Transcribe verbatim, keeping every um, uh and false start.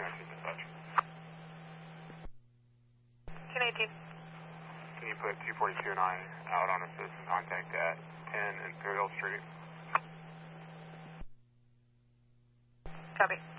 nineteen dispatch. ten eighteen. Can you put two forty-two and I out on a citizen contact at ten Imperial Street? Copy.